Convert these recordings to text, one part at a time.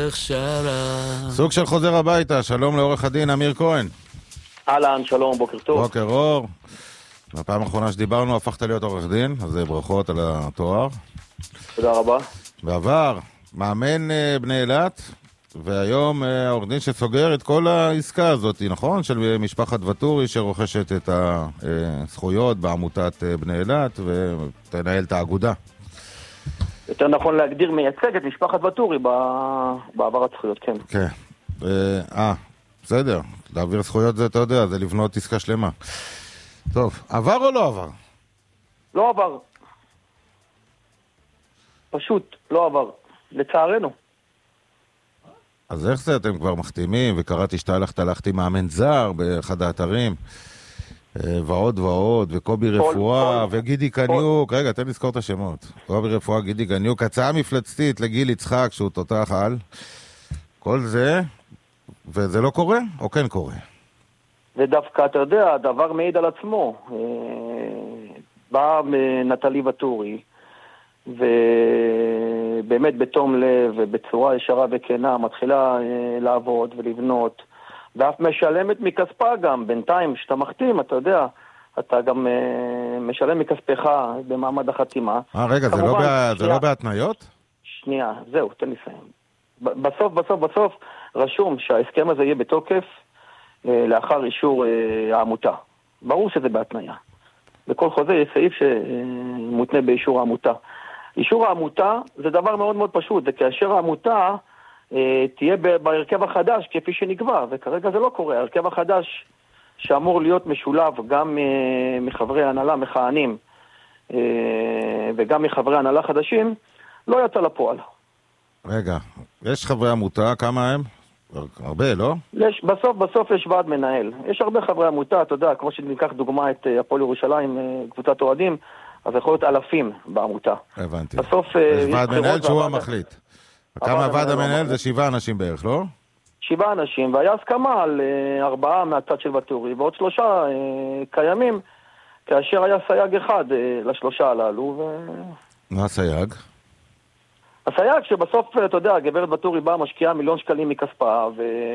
דרך שרה. סוג של חוזר הביתה, שלום לעורך הדין אמיר כהן. אהלן, שלום, בוקר טוב. בוקר אור. בפעם האחרונה שדיברנו הפכת להיות עורך דין, אז ברכות על התואר. תודה רבה. בעבר, מאמן בני אילת, והיום העורך דין שסוגר את כל העסקה הזאת, נכון? של משפחת וטורי שרוכשת את הזכויות בעמותת בני אילת ותנהל את האגודה. יותר נכון להגדיר מייצג את משפחת וטורי בעברת זכויות, כן. כן. בסדר. להעביר זכויות זה, אתה יודע, זה לבנות עסקה שלמה. טוב, עבר או לא עבר? לא עבר. פשוט, לא עבר. לצערנו. אז איך זה אתם כבר מחתימים, וקראתי שאתה הלכת מאמן זר באחד האתרים, ועוד ועוד, וקובי רפואה, וגידי קניוק, רגע, תן לזכור את השמות. קובי רפואה, גידי קניוק, הצעה מפלצתית לגיל יצחק, שהוא תותח על. כל זה, וזה לא קורה, או כן קורה? ודווקא, אתה יודע, הדבר מעיד על עצמו. בא נטלי וטורי, ובאמת בתום לב ובצורה ישרה וכנה מתחילה לעבוד ולבנות, ואף משלמת מכספה גם. בינתיים שאתה מחתים, אתה יודע, אתה גם משלם מכספך במעמד החתימה. רגע, זה לא בהתניות? שנייה, זהו, תן לי לסיים. בסוף רשום שההסכם הזה יהיה בתוקף לאחר אישור העמותה. ברור שזה בהתניה. בכל חוזה יש סעיף שמותנה באישור העמותה. אישור העמותה זה דבר מאוד מאוד פשוט, זה כאשר העמותה תהיה בהרכב החדש כפי שנקבע, וכרגע זה לא קורה. ההרכב החדש שאמור להיות משולב גם מחברי הנהלה מכהנים וגם מחברי הנהלה חדשים, לא יצא לפועל. רגע, יש חברי עמותה, כמה הם? הרבה, לא? בסוף יש ועד מנהל. יש הרבה חברי עמותה, אתה יודע, כמו שניקח דוגמה את הפועל ירושלים, קבוצת אוהדים, אז יכול להיות אלפים בעמותה. הבנתי. בסוף יש ועד מנהל שהוא המחליט. כמה ועד המנהל? זה 7 אנשים בערך, לא? 7 אנשים, והיה הסכמה על 4 מהצד של וטורי, ועוד 3 קיימים, כאשר היה סייג אחד ל3 הללו. מה הסייג? הסייג שבסוף, אתה יודע, גברת וטורי באה, משקיעה 1,000,000 שקלים מכספה,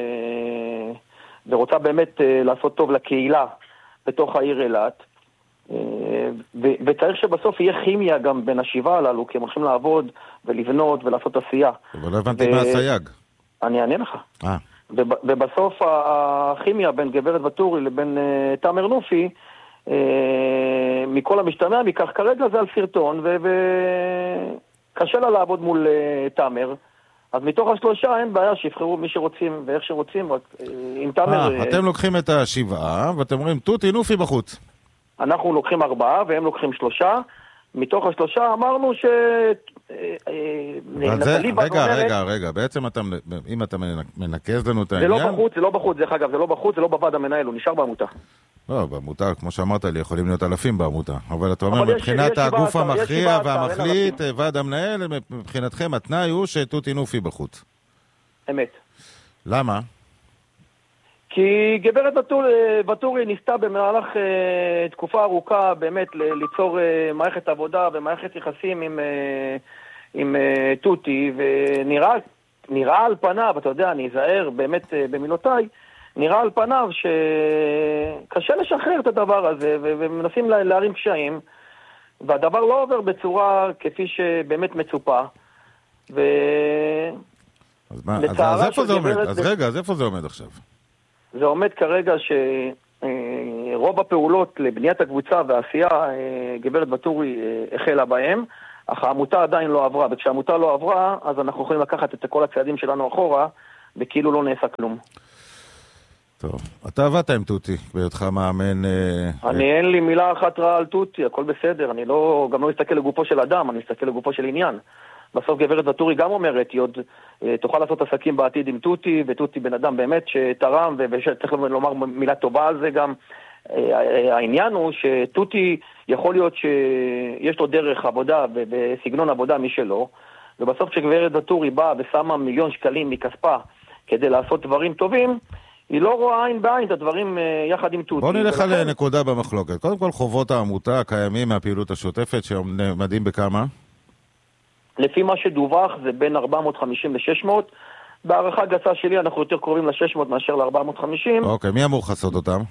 ורוצה באמת לעשות טוב לקהילה בתוך העיר אילת, וצריך שבסוף יהיה כימיה גם בין השבעה הללו, כי הם הולכים לעבוד ולבנות ולעשות עשייה. אבל לא הבנתי מה הסייג. אני אענה לך. ובסוף הכימיה בין גברת וטורי לבין תאמר נופי, מכל המשתמע מכך כרגע זה על סרטון, וקשה לה לעבוד מול תאמר. אז מתוך 3 אין בעיה שיבחרו מי שרוצים ואיך שרוצים. עם תאמר... אתם לוקחים את 7 ואתם אומרים תותי נופי בחוץ. אנחנו לוקחים 4 והם לוקחים 3. מתוך 3 אמרנו ש... רגע, בעצם אם אתה מנקז לנו את העניין... זה לא בחוץ, דרך אגב, זה לא בחוץ, זה לא בוועד המנהל, הוא נשאר בעמותה. לא, בעמותה, כמו שאמרת לי, יכולים להיות אלפים בעמותה. אבל אתה אומר, מבחינת הגוף המכריע והמחליט, ועד המנהל, מבחינתכם, התנאי הוא שתותי נופי בחוץ. אמת. למה? כי גברת וטורי ניסתה במהלך תקופה ארוכה באמת ליצור מערכת עבודה ומערכת יחסים עם תותי, ונראה על פניו, אתה יודע, אני אזהר באמת במילותיי, נראה על פניו שקשה לשחרר את הדבר הזה, ומנסים להרים קשיים, והדבר לא עובר בצורה כפי שבאמת מצופה. אז איפה זה עומד? אז איפה זה עומד עכשיו? זה עומד כרגע שרוב הפעולות לבניית הקבוצה והעשייה גברת וטורי החלה בהם, אך העמותה עדיין לא עברה, וכשהעמותה לא עברה, אז אנחנו יכולים לקחת את כל הצעדים שלנו אחורה, וכאילו לא נעשה כלום. טוב, אתה עבדת עם תותי, בהיותך מאמן... אין לי מילה אחת רעה על תותי, הכל בסדר, אני גם לא מסתכל לגופו של אדם, אני מסתכל לגופו של עניין. בסוף גברת וטורי גם אומרת, היא עוד תוכל לעשות עסקים בעתיד עם תותי, ותותי בן אדם באמת שתרם, וצריך לומר מילה טובה על זה גם. העניין הוא שתותי יכול להיות שיש לו דרך עבודה וסגנון עבודה משלו, ובסוף כשגברת וטורי באה ושמה 1,000,000 שקלים מכספה כדי לעשות דברים טובים, היא לא רואה עין בעין את הדברים יחד עם תותי. בוא נלך על נקודה במחלוקת. קודם כל חובות העמותה קיימים מהפעילות השוטפת שעומדים בכמה? לפי מה שדווח זה בין 450 ל-600, בהערכה גסה שלי אנחנו יותר קרובים ל-600 מאשר ל-450. אוקיי, מי אמור לחסות אותם?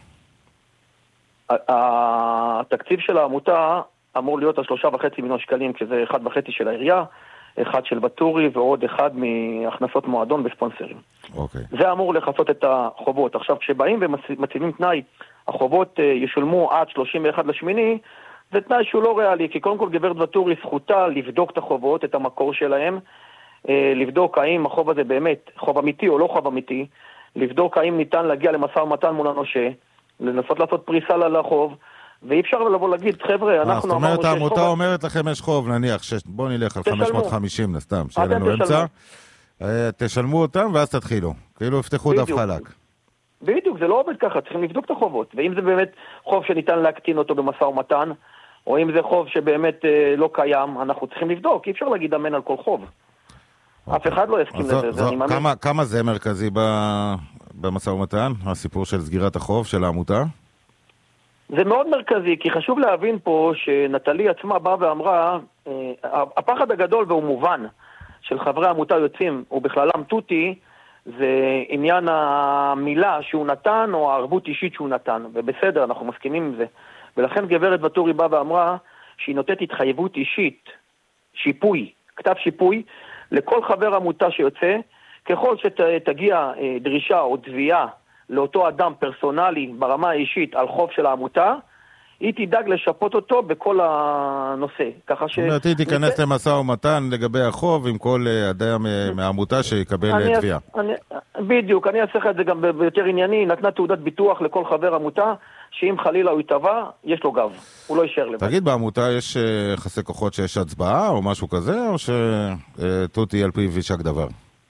התקציב של העמותה אמור להיות על 3.5 מיליון שקלים, שזה 1.5 של העירייה, 1 של בטורי ועוד 1 מהכנסות מועדון וספונסרים. אוקיי. זה אמור לחסות את החובות. עכשיו, כשבאים ומציבים תנאי, החובות ישולמו עד 31/8, זה תנאי שהוא לא ריאלי, כי קודם כל גברת בטורי זכותה לבדוק את החובות, את המקור שלהם, לבדוק האם החוב הזה באמת חוב אמיתי או לא חוב אמיתי, לבדוק האם ניתן להגיע למשא ומתן מול הנושה, לנסות לעשות פריסה לחוב, ואי אפשר לבוא להגיד, חבר'ה, אנחנו זאת אומרת, העמותה אומרת לכם יש חוב, נניח, בואו נלך על 550 נסתם, שיהיה לנו אמצע, תשלמו אותם ואז תתחילו, כאילו יפתחו דף חלק. בדיוק, זה לא עובד ככה, צריכים לבדוק את החובות, ואם זה באמת חוב שניתן להקטין אותו במשא ומתן, או אם זה חוב שבאמת לא קיים, אנחנו צריכים לבדוק, אי אפשר להגיד אמן על כל חוב. אף אחד לא יסכים לזה. כמה זה מרכזי במשא ומתן, הסיפור של סגירת החוב של העמותה? זה מאוד מרכזי, כי חשוב להבין פה שנטלי עצמה באה ואמרה, הפחד הגדול והוא מובן של חברי העמותה יוצאים, ובכללם תותי, זה עניין המילה שהוא נתן או הערבות אישית שהוא נתן, ובסדר, אנחנו מסכימים עם זה. ולכן גברת בטורי באה ואמרה שהיא נותנת התחייבות אישית, שיפוי, כתב שיפוי, לכל חבר עמותה שיוצא, ככל שתגיע דרישה או תביעה לאותו אדם פרסונלי ברמה האישית על חוב של העמותה, היא תדאג לשפות אותו בכל הנושא. ככה זאת אומרת, היא תיכנס למשא ומתן לגבי החוב עם כל אדם מהעמותה שיקבל תביעה. בדיוק, אני אעשה את זה גם ביותר ענייני, נתנה תעודת ביטוח לכל חבר עמותה, שאם חלילה הוא יתבע, יש לו גב, הוא לא יישאר לבד. תגיד, בעמותה יש יחסי כוחות שיש הצבעה או משהו כזה, או שתותי על פיו יישק דבר?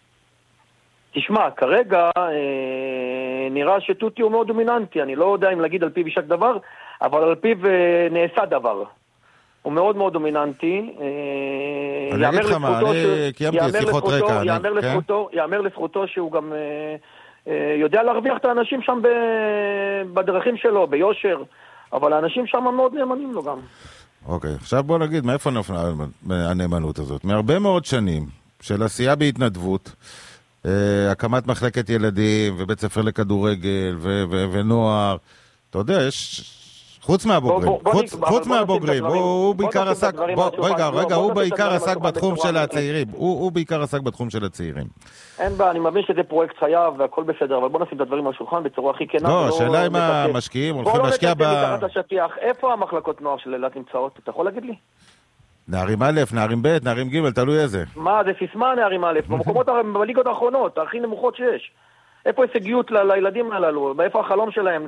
תשמע, כרגע נראה שתותי הוא מאוד דומיננטי, אני לא יודע אם להגיד על פיו יישק דבר, אבל על פיו נעשה דבר. הוא מאוד מאוד דומיננטי. אני אגיד לך מה, אני קיימתי שיחות רקע. יאמר לזכותו שהוא גם יודע להרוויח את האנשים שם בדרכים שלו, ביושר, אבל האנשים שם מאוד נאמנים לו גם. אוקיי, עכשיו בוא נגיד, מאיפה נפנה הנאמנות הזאת? מהרבה מאוד שנים של עשייה בהתנדבות, הקמת מחלקת ילדים ובית ספר לכדורגל ונוער, אתה יודע, יש חוץ מהבוגרים, הוא בעיקר עסק, הוא בעיקר עסק בתחום של הצעירים, הוא בעיקר עסק בתחום של הצעירים. אין בה, אני מבין שזה פרויקט חייו והכל בסדר, אבל בוא נשים את הדברים על השולחן בצורה הכי כנה. לא, השאלה אם המשקיעים הולכים להשקיע איפה המחלקות נוער של אילת נמצאות? אתה יכול להגיד לי? נערים א', נערים ב', נערים ג', תלוי איזה. מה, זה סיסמה נערים א', במקומות בליגות האחרונות, הכי נמוכות שיש. איפה הישגיות לילדים הללו? איפה החלום שלהם?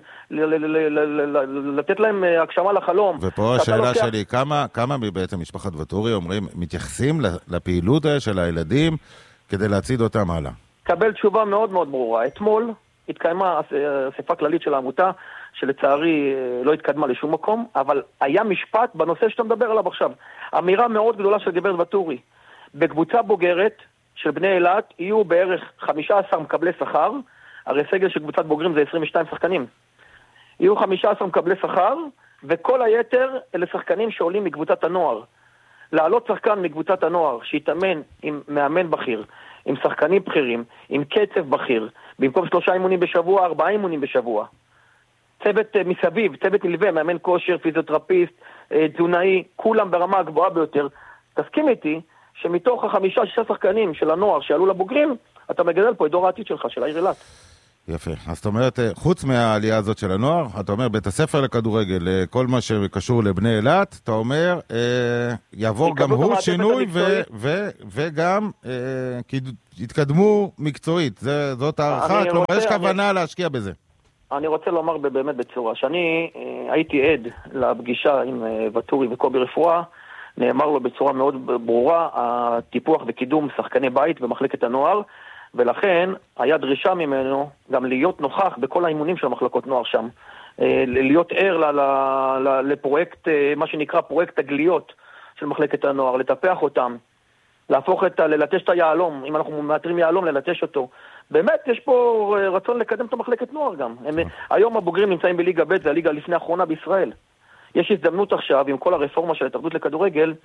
לתת להם הגשמה לחלום. ופה השאלה שלי, כמה בעצם משפחת בטורי אומרים, מתייחסים לפעילות של הילדים כדי להציד אותם הלאה? קבל תשובה מאוד מאוד ברורה. אתמול התקיימה אספה כללית של העמותה, שלצערי לא התקדמה לשום מקום, אבל היה משפט בנושא שאתה מדבר עליו עכשיו. אמירה מאוד גדולה של גברת בטורי. בקבוצה בוגרת של בני אילת יהיו בערך 15 מקבלי שכר, הרי סגל של קבוצת בוגרים זה 22 שחקנים. יהיו 15 מקבלי שכר, וכל היתר אלה שחקנים שעולים מקבוצת הנוער. לעלות שחקן מקבוצת הנוער שיתאמן עם מאמן בכיר, עם שחקנים בכירים, עם קצב בכיר, במקום 3 אימונים בשבוע, 4 אימונים בשבוע. צוות מסביב, צוות מלווה, מאמן כושר, פיזיותרפיסט, תזונאי, כולם ברמה הגבוהה ביותר. תסכים איתי שמתוך 5-6 שחקנים של הנוער שעלו לבוגרים, אתה מגדל פה את דור העתיד שלך, של העיר אילת. יפה. אז זאת אומרת, חוץ מהעלייה הזאת של הנוער, אתה אומר, בית הספר לכדורגל, כל מה שקשור לבני אילת, אתה אומר, יעבור גם הוא שינוי וגם יתקדמו מקצועית. זאת הערכה, כלומר, יש כוונה להשקיע בזה. אני רוצה לומר באמת בצורה, שאני הייתי עד לפגישה עם בטורי וקובי רפואה, נאמר לו בצורה מאוד ברורה, הטיפוח וקידום שחקני בית במחלקת הנוער, ולכן היה דרישה ממנו גם להיות נוכח בכל האימונים של המחלקות נוער שם, להיות ער לפרויקט, מה שנקרא פרויקט הגליות של מחלקת הנוער, לטפח אותם, ללטש את היעלום, אם אנחנו מאתרים יעלום, ללטש אותו. באמת, יש פה רצון לקדם את המחלקת נוער גם. היום הבוגרים נמצאים בליגה ב', זה הליגה לפני האחרונה בישראל. יש הזדמנות עכשיו, עם כל הרפורמה של התאחדות לכדורגל,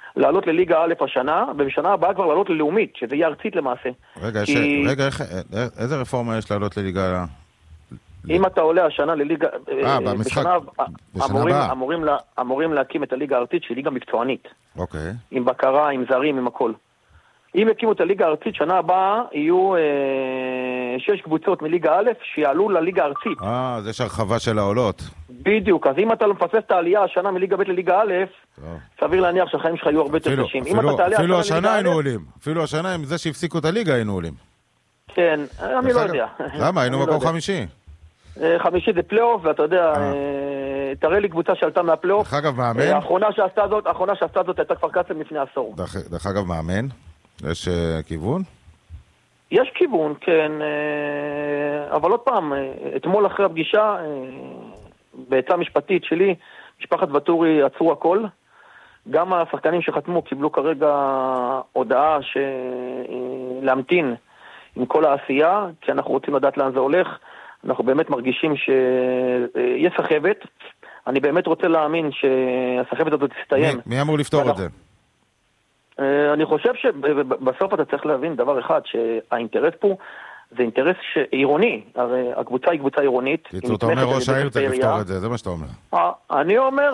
לעלות לליגה א' השנה, ובשנה הבאה כבר לעלות ללאומית, שזה יהיה ארצית למעשה. רגע, איזה רפורמה יש לעלות לליגה? אם אתה עולה השנה לליגה... במשחק, בשנה הבאה. אמורים להקים את הליגה הארצית, שהיא ליגה מקצוענית. אוקיי. עם בקרה, עם זרים, עם הכל. אם יקימו את הליגה הארצית, שנה הבאה יהיו 6 קבוצות מליגה א' שיעלו לליגה הארצית. אז יש הרחבה של העולות. בדיוק, אז אם אתה לא מפספס את העלייה השנה מליגה ב' לליגה א', סביר להניח שהחיים שלך יהיו הרבה יותר קשים. אפילו השנה היינו עולים. אפילו השנה עם זה שהפסיקו את הליגה היינו עולים. כן, אני לא יודע. למה? היינו מקום חמישי. חמישי זה פלייאוף, ואתה יודע, תראה לי קבוצה שעלתה מהפלייאוף. דרך אגב, מאמן? האחרונה שעשתה זאת הייתה כפר קאסם לפני עשור. דרך אגב, מאמן? יש כיוון? יש כיוון, כן, אבל עוד פעם, אתמול אחרי הפגישה, בעצה משפטית שלי, משפחת וטורי עצרו הכל, גם השחקנים שחתמו קיבלו כרגע הודעה להמתין עם כל העשייה, כי אנחנו רוצים לדעת לאן זה הולך, אנחנו באמת מרגישים שיש סחבת, אני באמת רוצה להאמין שהסחבת הזאת תסתיים. מי אמור לפתור את זה? אני חושב שבסוף אתה צריך להבין דבר אחד, שהאינטרס פה זה אינטרס עירוני, הרי הקבוצה היא קבוצה עירונית. קיצור, אתה אומר ראש העיר צריך לפתור את זה, זה מה שאתה אומר. אני אומר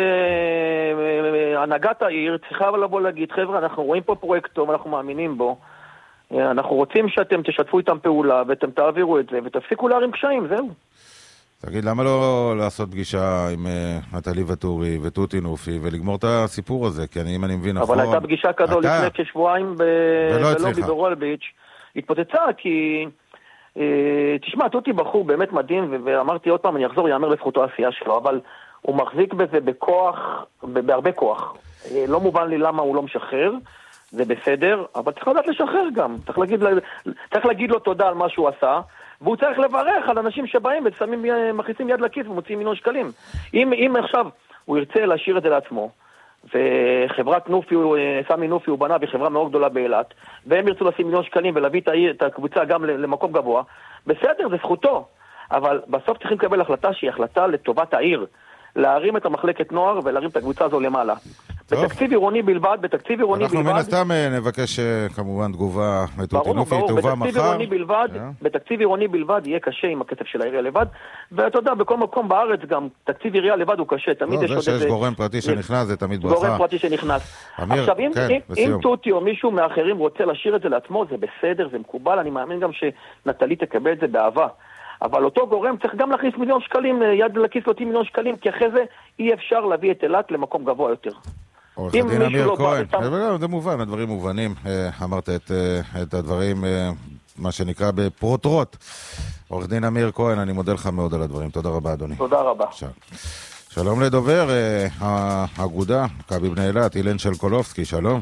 שהנהגת העיר צריכה לבוא להגיד, חבר'ה, אנחנו רואים פה פרויקט טוב, אנחנו מאמינים בו, אנחנו רוצים שאתם תשתפו איתם פעולה, ואתם תעבירו את זה, ותפסיקו להרים קשיים, זהו. תגיד, למה לא לעשות פגישה עם נטלי וטורי וטוטי נופי ולגמור את הסיפור הזה? כי אם אני מבין נכון... אבל הייתה פגישה כזו לפני כשבועיים בלובי ברולביץ', התפוצצה כי... תשמע, טוטי בחור באמת מדהים, ואמרתי עוד פעם, אני אחזור, יאמר לזכותו העשייה שלו, אבל הוא מחזיק בזה בכוח, בהרבה כוח. לא מובן לי למה הוא לא משחרר, זה בסדר, אבל צריך לדעת לשחרר גם. צריך להגיד לו תודה על מה שהוא עשה, והוא צריך לברך על אנשים שבאים ומכניסים יד לכיס ומוציאים מיליון שקלים. אם עכשיו הוא ירצה להשאיר את זה לעצמו, וחברת נופי, סמי נופי הוא בנה בחברה מאוד גדולה באילת, והם ירצו לשים מיליון שקלים ולהביא את הקבוצה גם למקום גבוה, בסדר, זה זכותו. אבל בסוף צריכים לקבל החלטה שהיא החלטה לטובת העיר, להרים את המחלקת נוער ולהרים את הקבוצה הזו למעלה. בתקציב עירוני בלבד, אנחנו מן הסתם נבקש כמובן תגובה מטוטי נופי, תגובה מחר. בתקציב עירוני בלבד יהיה קשה עם הכסף של העירייה לבד, ואתה יודע, בכל מקום בארץ גם תקציב עירייה לבד הוא קשה, תמיד יש עוד איזה... זה שיש גורם פרטי שנכנס, זה תמיד ברכה. גורם פרטי שנכנס. עכשיו, אם טוטי או מישהו מאחרים רוצה להשאיר את זה לעצמו, זה בסדר, זה מקובל, אני מאמין גם שנטלי תקבל את זה באהבה. אבל אותו גורם צריך גם להכניס מיליון שקלים, יד לכיס להוציא מיליון שקלים, כי אחרי זה אי אפשר להביא את אילת למקום גבוה יותר. עורך הדין אמיר כהן, זה מובן, הדברים מובנים, אמרת את הדברים, מה שנקרא בפרוטרוט. עורך דין אמיר כהן, אני מודה לך מאוד על הדברים, תודה רבה אדוני. תודה רבה. שלום לדובר, האגודה, מכבי בני אילת, אילן שלקולובסקי, שלום.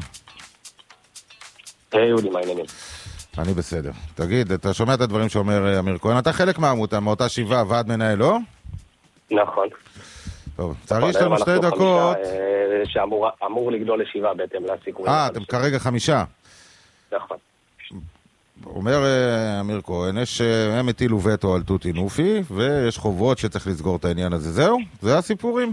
היי יהודי, מה העניינים? אני בסדר. תגיד, אתה שומע את הדברים שאומר אמיר כהן, אתה חלק מהעמותה, מאותה שבעה, ועד מנהל, לא? נכון. טוב, צריך יש לנו 2 דקות. שאמור לגדול ל7 בהתאם לסיכויים. אתם כרגע 5. נכון. אומר אמיר כהן, הם הטילו וטו על טוטי נופי, ויש חובות שצריך לסגור את העניין הזה. זהו? זה הסיפורים?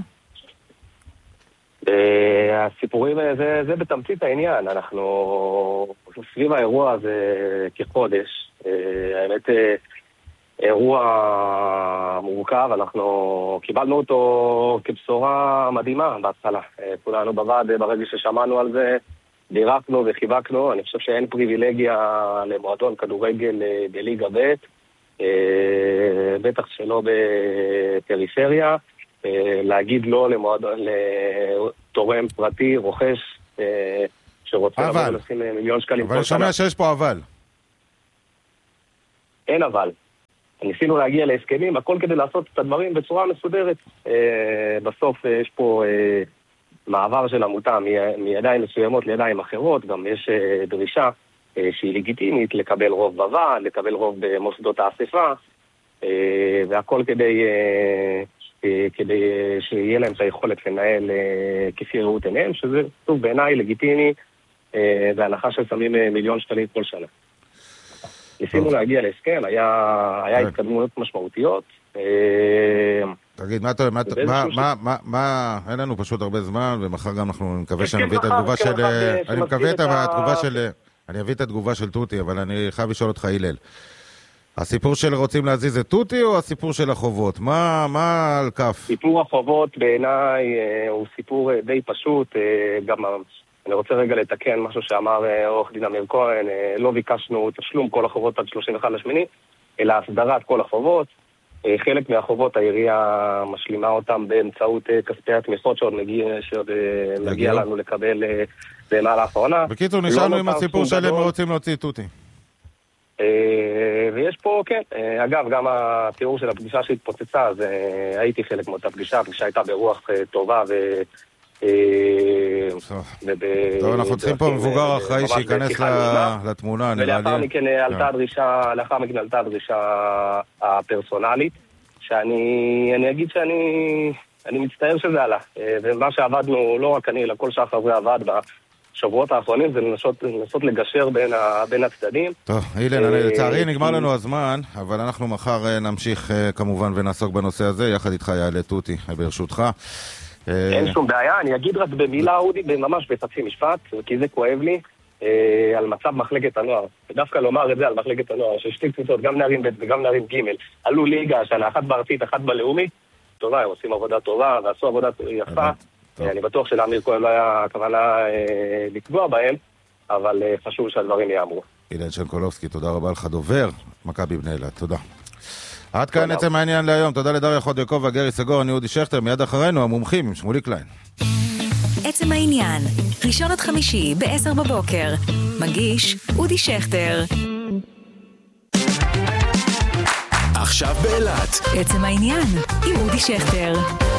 הסיפורים, זה בתמצית העניין. אנחנו סביב האירוע הזה כחודש. האמת, אירוע מורכב, אנחנו קיבלנו אותו כבשורה מדהימה בהתחלה. כולנו בוועד, ברגע ששמענו על זה, דירקנו וחיבקנו. אני חושב שאין פריבילגיה למועדון כדורגל בליגה ב', בטח שלא בפריפריה, להגיד לא למועדון, לתורם פרטי, רוכש, שרוצה לבוא לשים מיליון שקלים. אבל אני שומע שיש פה אבל. אין אבל. ניסינו להגיע להסכמים, הכל כדי לעשות את הדברים בצורה מסודרת. בסוף יש פה מעבר של עמותה מידיים מסוימות לידיים אחרות, גם יש דרישה שהיא לגיטימית לקבל רוב בוועד, לקבל רוב במוסדות האספה, והכל כדי שיהיה להם את היכולת לנהל כפי ראות עיניהם, שזה טוב בעיניי לגיטימי, בהנחה ששמים מיליון שקלים כל שנה. ניסינו להגיע להסכם, היה התקדמויות משמעותיות. תגיד, מה, אין לנו פשוט הרבה זמן, ומחר גם אנחנו נקווה שאני אביא את התגובה של... אני מקווה את התגובה של... אני אביא את התגובה של טוטי, אבל אני חייב לשאול אותך, הלל. הסיפור של רוצים להזיז את טוטי, או הסיפור של החובות? מה על כף? סיפור החובות בעיניי הוא סיפור די פשוט, גם אני רוצה רגע לתקן משהו שאמר עורך דין אמיר כהן, לא ביקשנו תשלום כל החובות עד 31/8, אלא הסדרת כל החובות. חלק מהחובות העירייה משלימה אותם באמצעות כספי התמיכות שעוד מגיע לנו לקבל במהלך העונה. בקיצור, נשארנו עם הסיפור שלהם רוצים להוציא טוטי. ויש פה, כן, אגב, גם התיאור של הפגישה שהתפוצצה, אז הייתי חלק מאותה פגישה, הפגישה הייתה ברוח טובה טוב, אנחנו צריכים פה מבוגר אחראי שיכנס לתמונה, ולאחר מכן עלתה הדרישה הפרסונלית, שאני אגיד שאני מצטער שזה עלה, ומה שעבדנו, לא רק אני, אלא כל שאר חברי הוועד בשבועות האחרונים, זה לנסות לגשר בין הצדדים. טוב, אילן, לצערי נגמר לנו הזמן, אבל אנחנו מחר נמשיך כמובן ונעסוק בנושא הזה, יחד איתך יעלה טוטי, ברשותך. אין שום בעיה, אני אגיד רק במילה, אודי, ממש בחצי משפט, כי זה כואב לי, על מצב מחלקת הנוער. ודווקא לומר את זה על מחלקת הנוער, ששתי קבוצות, גם נערים ב' וגם נערים ג', עלו ליגה השנה, אחת בארצית, אחת בלאומית, טובה, הם עושים עבודה טובה, ועשו עבודה יפה. אני בטוח שלאמיר כהן לא היה כוונה לקבוע בהם, אבל חשוב שהדברים יאמרו. אילן שנקולובסקי, תודה רבה לך, דובר מכבי בני אילת, תודה. עד כאן עצם העניין להיום, תודה לדריה חודקוב וגרי סגור, אני אודי שכטר, מיד אחרינו המומחים עם שמולי קליין. עצם העניין, ראשון עד חמישי ב-10 בבוקר, מגיש אודי שכטר. עכשיו באילת, עצם העניין עם אודי שכטר.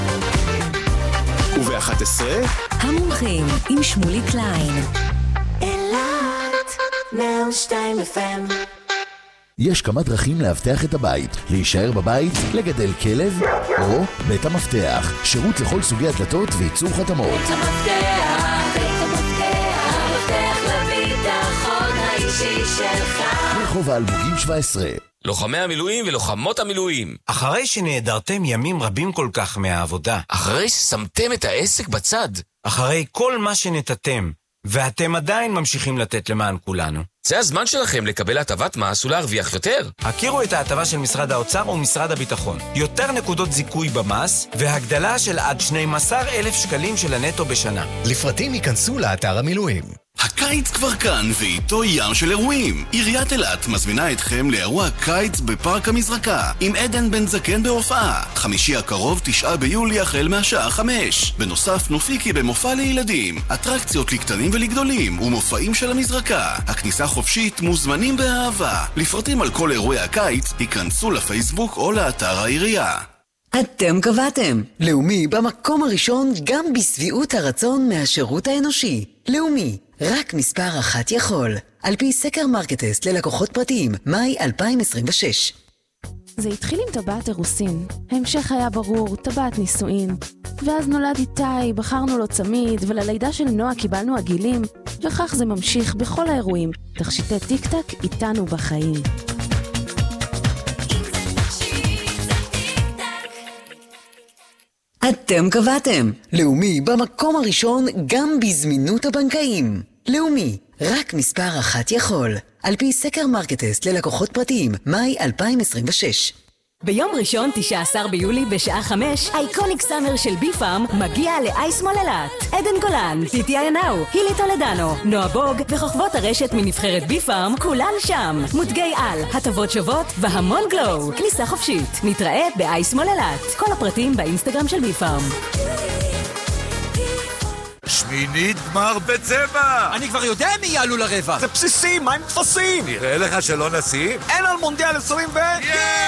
וב-11 המומחים עם שמולי קליין. אילת 102 FM. יש כמה דרכים להבטח את הבית, להישאר בבית, לגדל כלב, או בית המפתח, שירות לכל סוגי הדלתות וייצור חתמות. בית המפתח, מפתח לביטחון האישי שלך. רחוב האלמוגים 17. לוחמי המילואים ולוחמות המילואים. אחרי שנעדרתם ימים רבים כל כך מהעבודה. אחרי ששמתם את העסק בצד. אחרי כל מה שנתתם, ואתם עדיין ממשיכים לתת למען כולנו. זה הזמן שלכם לקבל הטבת מס ולהרוויח יותר. הכירו את ההטבה של משרד האוצר ומשרד הביטחון. יותר נקודות זיכוי במס, והגדלה של עד 12,000 שקלים של הנטו בשנה. לפרטים ייכנסו לאתר המילואים. הקיץ כבר כאן ואיתו ים של אירועים. עיריית אילת מזמינה אתכם לאירוע קיץ בפארק המזרקה עם עדן בן זקן בהופעה. חמישי הקרוב 9 ביולי החל מהשעה 5. בנוסף נופיקי במופע לילדים, אטרקציות לקטנים ולגדולים ומופעים של המזרקה. הכניסה חופשית, מוזמנים באהבה. לפרטים על כל אירועי הקיץ ייכנסו לפייסבוק או לאתר העירייה. אתם קבעתם. לאומי במקום הראשון גם בסביעות הרצון מהשירות האנושי. לאומי, רק מספר אחת יכול. על פי סקר מרקטסט ללקוחות פרטיים, מאי 2026. זה התחיל עם טבעת אירוסין. ההמשך היה ברור, טבעת נישואין. ואז נולד איתי, בחרנו לו צמיד, וללידה של נועה קיבלנו עגילים, וכך זה ממשיך בכל האירועים. תכשיטי טיק טק איתנו בחיים. אתם קבעתם. לאומי במקום הראשון גם בזמינות הבנקאים. לאומי, רק מספר אחת יכול. על פי סקר מרקטסט ללקוחות פרטיים, מאי 2026. ביום ראשון 19 ביולי בשעה 5, אייקוניק סאמר של בי פארם מגיע לאייס מול אילת. עדן גולן, טיטי איינאו, הילי טולדנו, נועה בוג וחוכבות הרשת מנבחרת בי פארם, כולן שם. מותגי על, הטבות שוות והמון גלו. כניסה חופשית. נתראה באייס מול אילת. כל הפרטים באינסטגרם של בי פארם. שמינית גמר בצבע! אני כבר יודע מי יעלו לרבע. זה בסיסי, מה עם תפסים? נראה לך שלא נשים? אין על מונדיאל 20 ו...